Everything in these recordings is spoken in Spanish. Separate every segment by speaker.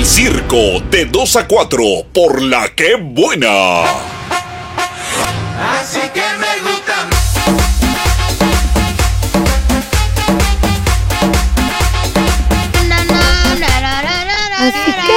Speaker 1: El circo de 2 a 4 por La Que Buena.
Speaker 2: Así que me gusta.
Speaker 3: Así que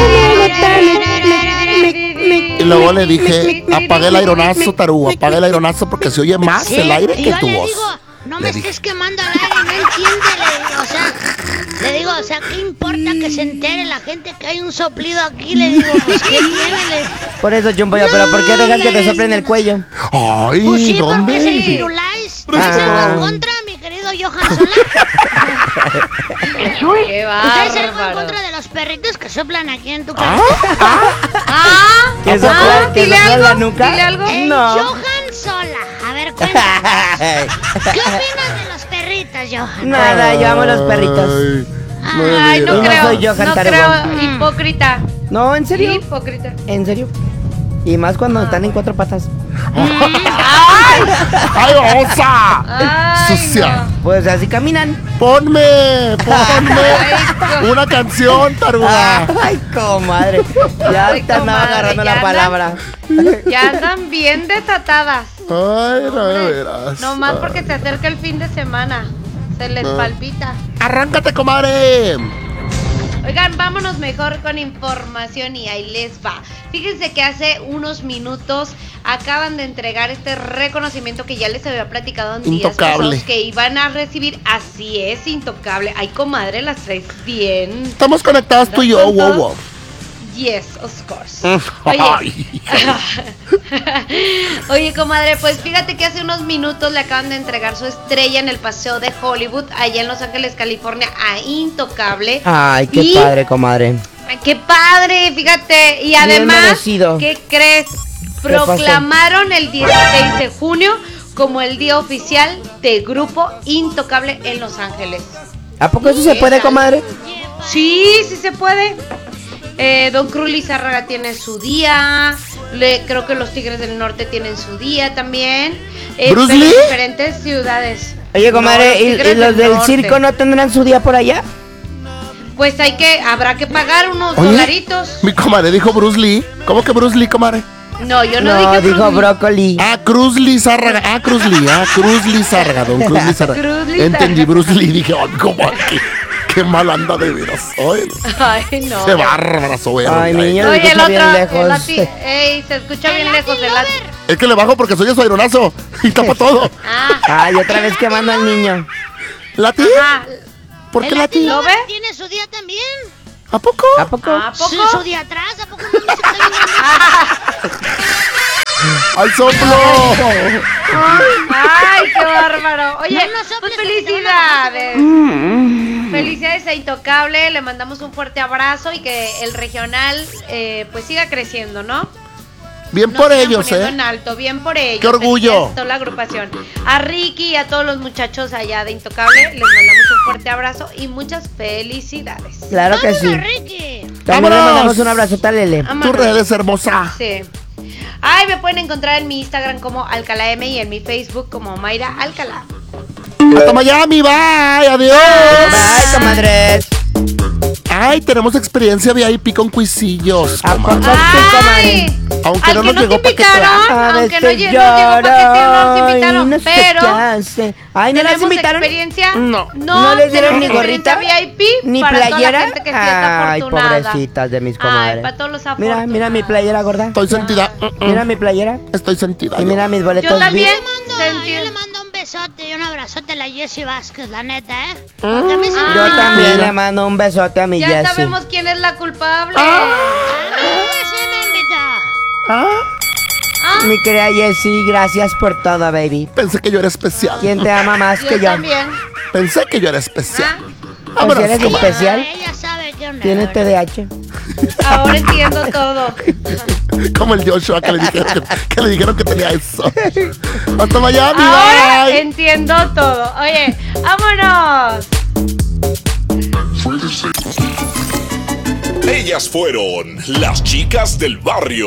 Speaker 3: me
Speaker 4: Y luego le dije, apague el aironazo, Tarugo, apague el aironazo porque se oye más el aire que tu voz.
Speaker 5: No me estés quemando al aire, no entiende, le digo, o sea, ¿qué importa que se entere la gente que hay un soplido aquí? Le digo, pues, ¿qué tiene?
Speaker 3: Por eso, Chumpollo, pero ¿por qué dejas que te soplen el cuello?
Speaker 4: Ay,
Speaker 5: Pues sí, porque es el
Speaker 4: ¿dónde?
Speaker 5: Firulais. ¿Ustedes están en contra, mi querido Johan Solá?
Speaker 6: ¡Qué
Speaker 5: ¿Ustedes están en
Speaker 6: bárbaro!
Speaker 5: contra de los perritos que soplan aquí en tu casa?
Speaker 3: ¿Que sopla
Speaker 6: dile
Speaker 3: la
Speaker 6: algo,
Speaker 3: nuca?
Speaker 6: dile algo.
Speaker 5: El
Speaker 3: No.
Speaker 5: Johan Sola. A ver, cuéntame. ¿Qué opinas de los perritos, Johan?
Speaker 3: Nada, yo amo los perritos.
Speaker 6: Ay, no
Speaker 3: Y no
Speaker 6: creo,
Speaker 3: soy Johan
Speaker 6: no
Speaker 3: Tarugo.
Speaker 6: creo, hipócrita.
Speaker 3: No, ¿en serio?
Speaker 6: Hipócrita.
Speaker 3: ¿En serio? Y más cuando están en cuatro patas.
Speaker 4: ¡Ay, osa!
Speaker 6: Ay,
Speaker 4: Sucia.
Speaker 3: Pues así caminan.
Speaker 4: Ponme una canción, Taruga.
Speaker 3: Ay, comadre. Ya
Speaker 6: Ay,
Speaker 3: te andaba
Speaker 6: comadre,
Speaker 3: agarrando
Speaker 6: ya
Speaker 3: la palabra.
Speaker 6: Ya andan bien desatadas.
Speaker 4: Ay, no de veras.
Speaker 6: No más porque se acerca el fin de semana. Se les palpita.
Speaker 4: Arráncate, comadre.
Speaker 6: Oigan, vámonos mejor con información y ahí les va. Fíjense que hace unos minutos acaban de entregar este reconocimiento que ya les había platicado en días
Speaker 4: Intocable.
Speaker 6: pasados que iban a recibir. Así es, Intocable. Ay, comadre, las traes bien.
Speaker 4: Estamos conectadas tú y yo, wow, wow.
Speaker 6: Yes, of course.
Speaker 4: Ay.
Speaker 6: Oye, comadre, pues fíjate que hace unos minutos le acaban de entregar su estrella en el Paseo de Hollywood, allá en Los Ángeles, California, a Intocable.
Speaker 3: Ay, qué
Speaker 6: Y-
Speaker 3: padre, comadre.
Speaker 6: Ay, qué padre, fíjate. Y
Speaker 3: Bien
Speaker 6: además,
Speaker 3: merecido.
Speaker 6: ¿qué crees?
Speaker 3: pasó?
Speaker 6: Proclamaron el 16 de junio como el día oficial de Grupo Intocable en Los Ángeles.
Speaker 3: ¿A poco eso se puede, comadre?
Speaker 6: Sí, sí se puede. Don Cruz Lizárraga tiene su día. Creo que los Tigres del Norte tienen su día también.
Speaker 4: ¿Bruce
Speaker 6: pero en
Speaker 4: Lee?
Speaker 6: diferentes ciudades.
Speaker 3: Oye, comadre,
Speaker 6: No,
Speaker 3: ¿y
Speaker 6: Tigres
Speaker 3: los del
Speaker 6: Norte.
Speaker 3: circo no tendrán su día por allá?
Speaker 6: Pues habrá que pagar unos
Speaker 4: Oye,
Speaker 6: dolaritos.
Speaker 4: mi comadre dijo Bruce Lee. ¿Cómo que Bruce Lee, comadre?
Speaker 6: No, yo no,
Speaker 3: No,
Speaker 6: dije
Speaker 3: dijo
Speaker 6: Bruce Lee.
Speaker 3: brócoli.
Speaker 4: Ah, Cruz Lizárraga. Ah, Cruz Lee. Ah, Cruz Lizárraga. Don Cruz Lizárraga.
Speaker 6: Cruz Lizárraga.
Speaker 4: Entendí Bruce Lee. Dije, ay, comadre, qué mal anda de veras. Ay,
Speaker 6: Ay, no.
Speaker 4: qué bárbara soy.
Speaker 3: Ay, mi niño,
Speaker 6: Oye, el
Speaker 3: escucha bien
Speaker 6: otro,
Speaker 3: lejos.
Speaker 6: ey, se escucha bien lejos el lati.
Speaker 4: Es que le bajo porque soy de su aeronazo y tapa todo.
Speaker 6: Ah,
Speaker 3: Ay, otra vez quemando al niño.
Speaker 4: ¿Lati?
Speaker 6: ajá.
Speaker 4: ¿Por qué
Speaker 5: El
Speaker 4: Lati?
Speaker 6: ¿Lo ve?
Speaker 5: tiene su día también.
Speaker 4: ¿A poco?
Speaker 3: ¿A poco?
Speaker 6: ¿A poco?
Speaker 5: Sí, su día atrás, ¿a poco no se está viendo?
Speaker 4: ¡Al soplo!
Speaker 6: Ay, qué bárbaro. Oye,
Speaker 5: No nos
Speaker 6: pues
Speaker 5: soples,
Speaker 6: felicidades. Felicidades a Intocable, le mandamos un fuerte abrazo y que el regional pues siga creciendo, ¿no?
Speaker 4: Bien
Speaker 6: Nos
Speaker 4: por
Speaker 6: sigan
Speaker 4: ellos,
Speaker 6: poniendo
Speaker 4: ¿eh?
Speaker 6: en alto, bien por ellos.
Speaker 4: ¡Qué orgullo!
Speaker 6: Felicidades a toda la agrupación. A Ricky y a todos los muchachos allá de Intocable, les mandamos un fuerte abrazo y muchas felicidades.
Speaker 3: Claro que sí.
Speaker 5: ¡Vámonos, Ricky!
Speaker 3: También le
Speaker 4: ¡Vámonos!
Speaker 3: mandamos un abrazo a Lele.
Speaker 4: Tus
Speaker 6: Vámonos.
Speaker 4: redes, hermosa.
Speaker 6: Sí. Ay, me pueden encontrar en mi Instagram como Alcalá M y en mi Facebook como Mayra Alcalá.
Speaker 4: Hasta Miami, bye, adiós.
Speaker 3: Bye, comadres.
Speaker 4: Ay, tenemos experiencia VIP con cuisillos,
Speaker 3: ¿A poco
Speaker 4: comadre.
Speaker 3: sí, comadre?
Speaker 4: Aunque
Speaker 6: al
Speaker 4: no
Speaker 6: que
Speaker 4: nos
Speaker 6: no
Speaker 4: llegó
Speaker 6: te invitaron,
Speaker 4: paquete.
Speaker 6: aunque no llegó paquete, no nos invitaron,
Speaker 3: no sé
Speaker 6: pero
Speaker 3: qué hace. Ay, ¿no las
Speaker 6: tenemos
Speaker 3: invitaron?
Speaker 6: experiencia.
Speaker 4: No.
Speaker 3: ¿No les dieron ni
Speaker 6: tenemos
Speaker 3: gorrita?
Speaker 6: experiencia VIP
Speaker 3: ¿Ni
Speaker 6: para toda la
Speaker 3: playera?
Speaker 6: gente que sí está
Speaker 3: Ay,
Speaker 6: afortunada.
Speaker 3: pobrecitas de mis
Speaker 6: Ay,
Speaker 3: comadres.
Speaker 6: para todos los
Speaker 3: Mira,
Speaker 6: afortunados.
Speaker 3: mira mi playera gorda.
Speaker 4: Estoy sentida.
Speaker 3: Mira mi playera.
Speaker 4: Estoy sentida.
Speaker 3: Y mira mis
Speaker 6: Yo
Speaker 3: boletos
Speaker 6: también.
Speaker 3: VIP.
Speaker 5: Yo le mando un besote y un abrazote a la Jessie Vázquez, la neta, ¿eh? Porque a mí se me
Speaker 3: Yo
Speaker 5: olvidó.
Speaker 3: también
Speaker 4: Mira.
Speaker 3: le mando un besote a mi
Speaker 6: Ya
Speaker 3: Jessie.
Speaker 6: sabemos quién es la culpable.
Speaker 5: A mí sí me invitó.
Speaker 4: Ah,
Speaker 3: Mi querida Jessie, gracias por todo, baby.
Speaker 4: pensé que yo era especial.
Speaker 3: ¿Quién te ama más que yo?
Speaker 6: También.
Speaker 4: Pensé que yo era especial.
Speaker 3: Pues
Speaker 4: Vámonos,
Speaker 3: eres
Speaker 4: comadre.
Speaker 3: especial.
Speaker 5: Ella sabe qué onda.
Speaker 3: Tienes TDAH.
Speaker 6: Ahora entiendo todo.
Speaker 4: Como el Joshua que le dijeron que tenía eso. Hasta Miami,
Speaker 6: Ahora
Speaker 4: bye.
Speaker 6: entiendo todo. Oye, vámonos.
Speaker 1: Ellas fueron las chicas del barrio.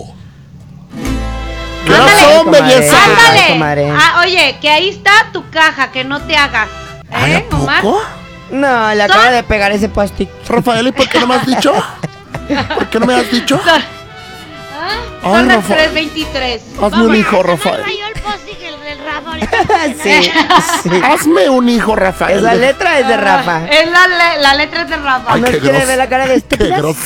Speaker 4: ¿Qué
Speaker 6: Ándale,
Speaker 4: razón,
Speaker 3: comadre.
Speaker 4: belleza?
Speaker 6: Ándale.
Speaker 3: comadre.
Speaker 6: Ah, oye, que ahí está tu caja, que no te hagas.
Speaker 4: Ay, ¿a
Speaker 6: Omar?
Speaker 4: poco?
Speaker 3: No, le acaba de pegar ese post-it.
Speaker 4: Rafael, ¿y por qué no me has dicho? ¿Por qué no me has dicho?
Speaker 6: Son las
Speaker 4: Rafael.
Speaker 6: 3:23.
Speaker 4: Hazme un hijo, Rafael.
Speaker 5: Rayó el post-it el Rafa ahorita.
Speaker 3: Sí, sí.
Speaker 4: Hazme un hijo, Rafael.
Speaker 3: Esa letra es de Rafa.
Speaker 6: La letra es de Rafa.
Speaker 4: Ay,
Speaker 3: ¿No
Speaker 4: qué
Speaker 3: quiere
Speaker 4: gros-
Speaker 3: ver la cara de
Speaker 4: Qué
Speaker 3: estúpidas?
Speaker 4: grosero.